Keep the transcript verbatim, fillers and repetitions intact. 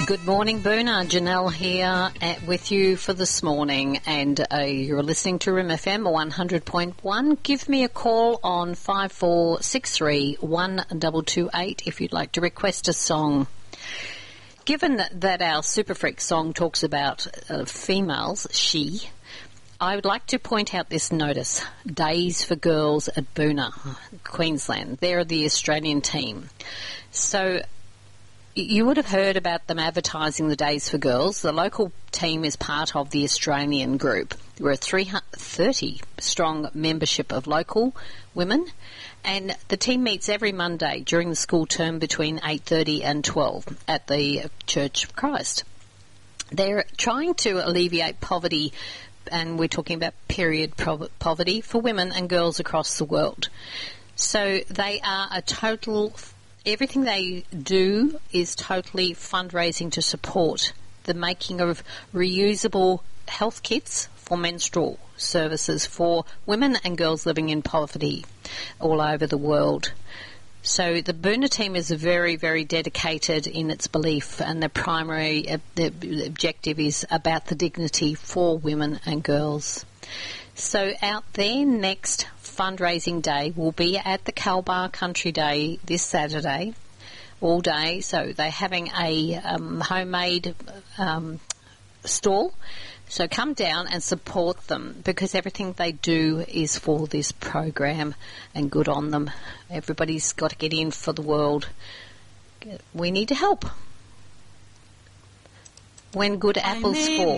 Good morning, Boona. Janelle here at, with you for this morning, and uh, you're listening to R I M F M one hundred point one. Give me a call on five four six three, one two two eight if you'd like to request a song. Given that, that our Super Freak song talks about uh, females, she, I would like to point out this notice, Days for Girls at Boona, Queensland. They're the Australian team. So you would have heard about them advertising the Days for Girls. The local team is part of the Australian group. We're a three hundred thirty strong membership of local women, and the team meets every Monday during the school term between eight thirty and twelve at the Church of Christ. They're trying to alleviate poverty, and we're talking about period poverty for women and girls across the world. So they are a total... Everything they do is totally fundraising to support the making of reusable health kits for menstrual services for women and girls living in poverty all over the world. So the Boona team is very, very dedicated in its belief, and the primary uh, the objective is about the dignity for women and girls. So out there next fundraising day will be at the Kalbar Country Day this Saturday, all day. So they're having a um, homemade um, stall. So come down and support them, because everything they do is for this program, and good on them. Everybody's got to get in for the world. We need to help. When good apples fall.